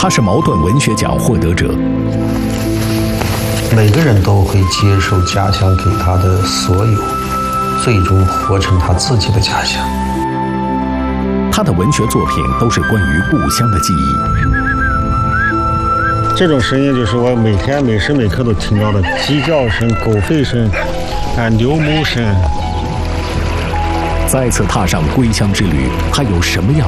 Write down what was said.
他是茅盾文学奖获得者。 每个人都会接受家乡给他的所有，最终活成他自己的家乡。 他的文学作品都是关于故乡的记忆。 这种声音就是我每天每时每刻都听到的鸡叫声、狗吠声、牛哞声。 再次踏上归乡之旅，他有什么样